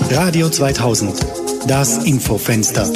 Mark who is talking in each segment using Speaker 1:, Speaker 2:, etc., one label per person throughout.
Speaker 1: Radio 2000, das Infofenster.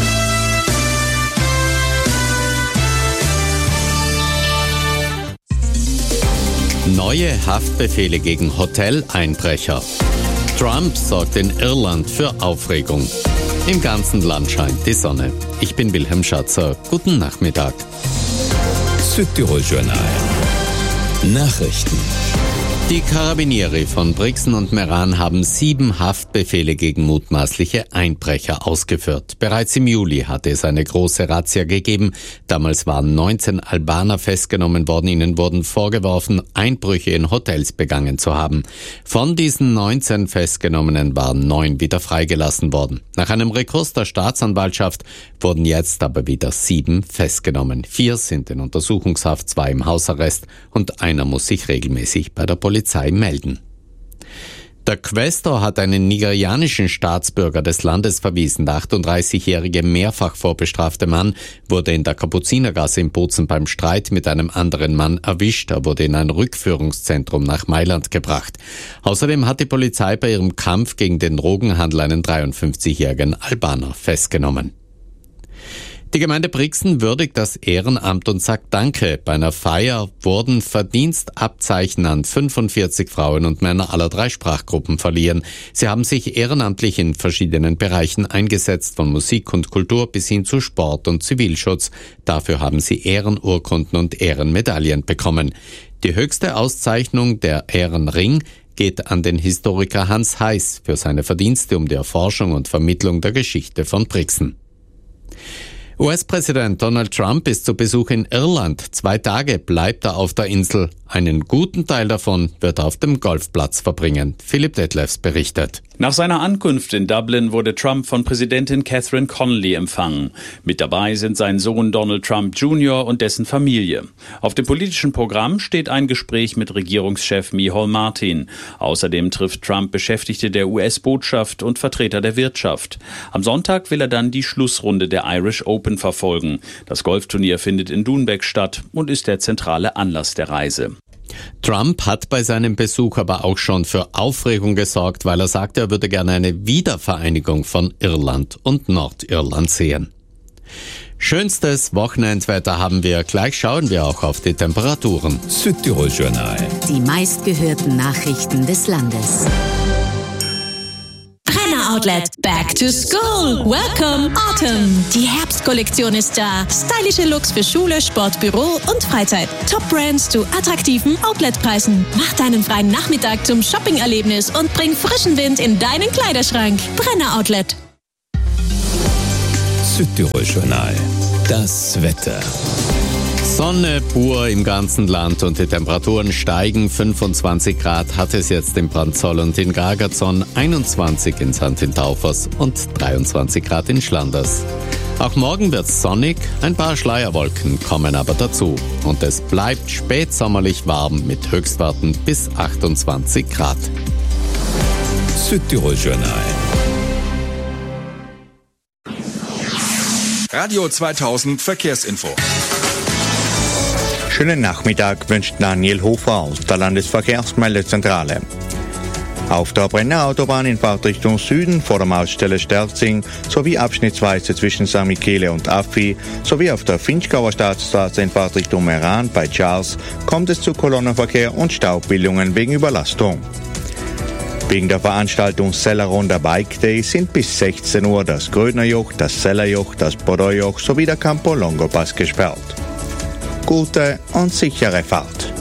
Speaker 2: Neue Haftbefehle gegen Hoteleinbrecher. Trump sorgt in Irland für Aufregung. Im ganzen Land scheint die Sonne. Ich bin Wilhelm Schatzer. Guten Nachmittag.
Speaker 3: Südtirol-Journal. Nachrichten.
Speaker 2: Die Carabinieri von Brixen und Meran haben 7 Haftbefehle gegen mutmaßliche Einbrecher ausgeführt. Bereits im Juli hatte es eine große Razzia gegeben. Damals waren 19 Albaner festgenommen worden. Ihnen wurden vorgeworfen, Einbrüche in Hotels begangen zu haben. Von diesen 19 Festgenommenen waren 9 wieder freigelassen worden. Nach einem Rekurs der Staatsanwaltschaft wurden jetzt aber wieder 7 festgenommen. 4 sind in Untersuchungshaft, 2 im Hausarrest und einer muss sich regelmäßig bei der Polizei melden. Der Quästor hat einen nigerianischen Staatsbürger des Landes verwiesen. Der 38-jährige mehrfach vorbestrafte Mann wurde in der Kapuzinergasse in Bozen beim Streit mit einem anderen Mann erwischt. Er wurde in ein Rückführungszentrum nach Mailand gebracht. Außerdem hat die Polizei bei ihrem Kampf gegen den Drogenhandel einen 53-jährigen Albaner festgenommen. Die Gemeinde Brixen würdigt das Ehrenamt und sagt Danke. Bei einer Feier wurden Verdienstabzeichen an 45 Frauen und Männer aller 3 Sprachgruppen verliehen. Sie haben sich ehrenamtlich in verschiedenen Bereichen eingesetzt, von Musik und Kultur bis hin zu Sport und Zivilschutz. Dafür haben sie Ehrenurkunden und Ehrenmedaillen bekommen. Die höchste Auszeichnung, der Ehrenring, geht an den Historiker Hans Heiß für seine Verdienste um die Erforschung und Vermittlung der Geschichte von Brixen. US-Präsident Donald Trump ist zu Besuch in Irland. 2 Tage bleibt er auf der Insel. Einen guten Teil davon wird er auf dem Golfplatz verbringen. Philipp Detlefs berichtet.
Speaker 4: Nach seiner Ankunft in Dublin wurde Trump von Präsidentin Catherine Connolly empfangen. Mit dabei sind sein Sohn Donald Trump Jr. und dessen Familie. Auf dem politischen Programm steht ein Gespräch mit Regierungschef Micheál Martin. Außerdem trifft Trump Beschäftigte der US-Botschaft und Vertreter der Wirtschaft. Am Sonntag will er dann die Schlussrunde der Irish Open verfolgen. Das Golfturnier findet in Doonbeg statt und ist der zentrale Anlass der Reise.
Speaker 2: Trump hat bei seinem Besuch aber auch schon für Aufregung gesorgt, weil er sagte, er würde gerne eine Wiedervereinigung von Irland und Nordirland sehen. Schönstes Wochenendwetter haben wir. Gleich schauen wir auch auf die Temperaturen.
Speaker 3: Südtirol-Journal.
Speaker 5: Die meistgehörten Nachrichten des Landes.
Speaker 6: Outlet Back to School. Welcome Autumn. Die Herbstkollektion ist da. Stylische Looks für Schule, Sport, Büro und Freizeit. Top-Brands zu attraktiven Outletpreisen. Mach deinen freien Nachmittag zum Shopping-Erlebnis und bring frischen Wind in deinen Kleiderschrank. Brenner Outlet.
Speaker 3: Südtirol-Journal. Das Wetter.
Speaker 2: Sonne pur im ganzen Land und die Temperaturen steigen. 25 Grad hat es jetzt in Brandzoll und in Gargazon, 21 in St. Taufers und 23 Grad in Schlanders. Auch morgen wird's sonnig, ein paar Schleierwolken kommen aber dazu. Und es bleibt spätsommerlich warm mit Höchstwerten bis 28 Grad.
Speaker 3: Südtirol-Journal.
Speaker 7: Radio 2000 Verkehrsinfo.
Speaker 8: Schönen Nachmittag wünscht Daniel Hofer aus der Landesverkehrsmeldezentrale. Auf der Brenner Autobahn in Fahrtrichtung Süden vor der Mautstelle Sterzing sowie abschnittsweise zwischen St. Michele und Affi sowie auf der Finchgauer Staatsstraße in Fahrtrichtung Meran bei Charles kommt es zu Kolonnenverkehr und Staubbildungen wegen Überlastung. Wegen der Veranstaltung Sellerunder Bike Day sind bis 16 Uhr das Grödnerjoch, das Sellerjoch, das Bordeaujoch sowie der Campo Longo Pass gesperrt. Gute und sichere Fahrt.